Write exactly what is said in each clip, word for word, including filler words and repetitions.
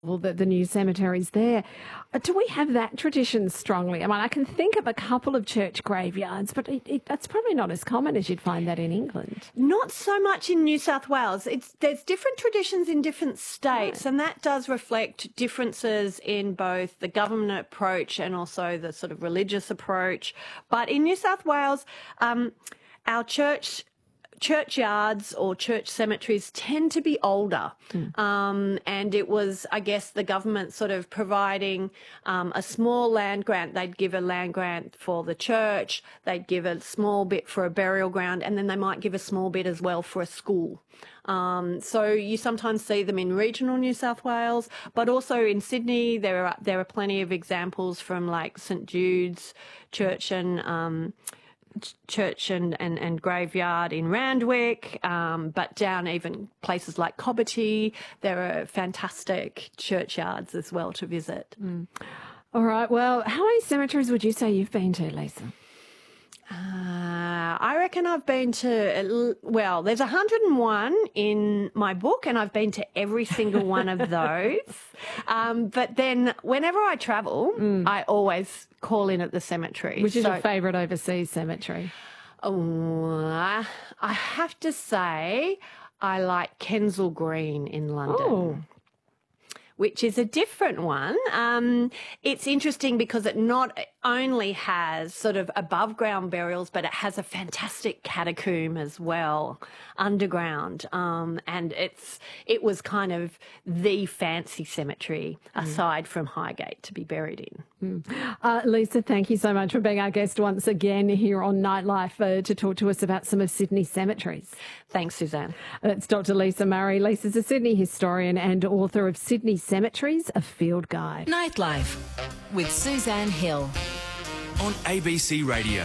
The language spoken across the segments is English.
Well, the, the new cemeteries there. Uh, Do we have that tradition strongly? I mean, I can think of a couple of church graveyards, but it, it, that's probably not as common as you'd find that in England. Not so much in New South Wales. It's there's different traditions in different states, and that does reflect differences in both the government approach and also the sort of religious approach. But in New South Wales, um, our church churchyards or church cemeteries tend to be older. Mm. Um, and it was, I guess, the government sort of providing um, a small land grant. They'd give a land grant for the church, they'd give a small bit for a burial ground, and then they might give a small bit as well for a school. Um, so you sometimes see them in regional New South Wales, but also in Sydney there are there are plenty of examples from like St Jude's Church and um, church and, and, and graveyard in Randwick, um, but down even places like Cobbitty, there are fantastic churchyards as well to visit. Mm. All right, well, how many cemeteries would you say you've been to, Lisa? Uh, I reckon I've been to, well, there's one hundred and one in my book, and I've been to every single one of those. Um, but then whenever I travel, mm. I always call in at the cemetery. Which is so, your favourite overseas cemetery? Oh, I, I have to say I like Kensal Green in London. Oh. Which is a different one. Um, it's interesting because it not only has sort of above ground burials, but it has a fantastic catacomb as well, underground. Um, and it's it was kind of the fancy cemetery mm. aside from Highgate to be buried in. Mm. Uh, Lisa, thank you so much for being our guest once again here on Nightlife uh, to talk to us about some of Sydney's cemeteries. Thanks, Suzanne. That's Doctor Lisa Murray. Lisa's a Sydney historian and author of Sydney Cemeteries, a Field Guide. Nightlife with Suzanne Hill. On A B C Radio.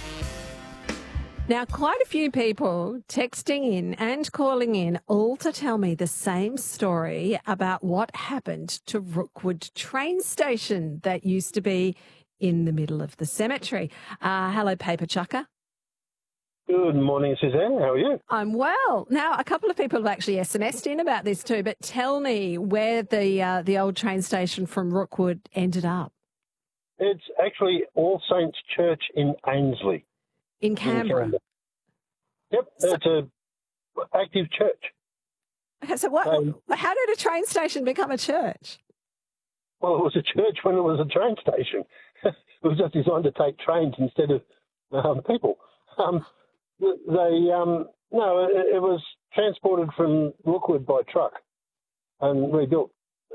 Now, quite a few people texting in and calling in all to tell me the same story about what happened to Rookwood train station that used to be in the middle of the cemetery. Uh, hello, Paper Chucker. Good morning, Suzanne. How are you? I'm well. Now, a couple of people have actually S M S'd in about this too, but tell me where the uh, the old train station from Rookwood ended up. It's actually All Saints Church in Ainslie. In Canberra? In Canberra. Yep, so, it's a active church. Okay, so what? Um, how did a train station become a church? Well, it was a church when it was a train station. It was just designed to take trains instead of um, people. Um, they um, no, it, it was transported from Rookwood by truck and rebuilt.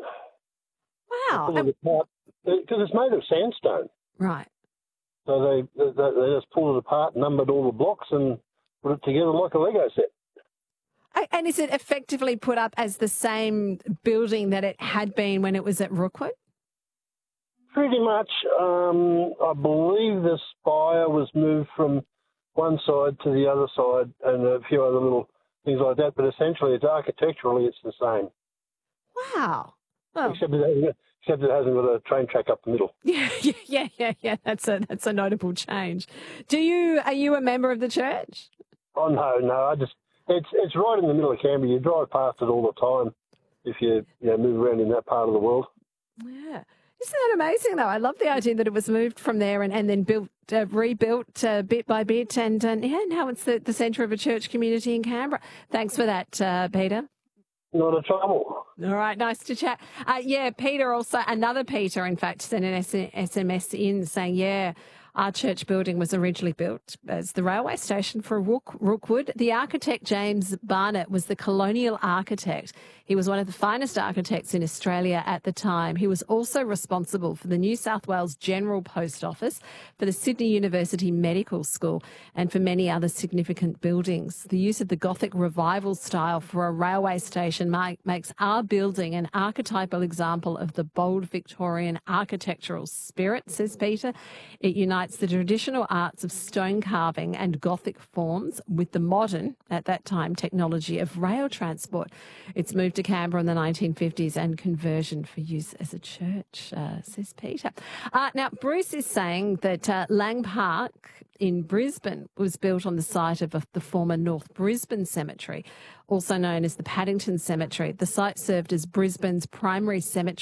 Wow! Because it's made of sandstone. Right. So they, they they just pulled it apart, numbered all the blocks, and put it together like a Lego set. And is it effectively put up as the same building that it had been when it was at Rookwood? Pretty much. Um, I believe the spire was moved from one side to the other side and a few other little things like that, but essentially it's architecturally it's the same. Wow. Oh. Except, it, except it hasn't got a train track up the middle. Yeah, yeah, yeah, yeah, yeah. That's a that's a notable change. Do you are you a member of the church? Oh no, no. I just it's it's right in the middle of Canberra. You drive past it all the time if you you know move around in that part of the world. Yeah. Isn't that amazing, though? I love the idea that it was moved from there and, and then built, uh, rebuilt uh, bit by bit. And, uh, yeah, now it's the, the centre of a church community in Canberra. Thanks for that, uh, Peter. Not a trouble. All right, nice to chat. Uh, yeah, Peter also, another Peter, in fact, sent an S M S in saying, yeah, our church building was originally built as the railway station for Rook, Rookwood. The architect, James Barnett, was the colonial architect. He was one of the finest architects in Australia at the time. He was also responsible for the New South Wales General Post Office, for the Sydney University Medical School, and for many other significant buildings. The use of the Gothic revival style for a railway station makes our building an archetypal example of the bold Victorian architectural spirit, says Peter. It unites the traditional arts of stone carving and Gothic forms with the modern, at that time, technology of rail transport. It's moved to Canberra in the nineteen fifties and conversion for use as a church, uh, says Peter. Uh, now, Bruce is saying that uh, Lang Park in Brisbane was built on the site of a, the former North Brisbane Cemetery, also known as the Paddington Cemetery. The site served as Brisbane's primary cemetery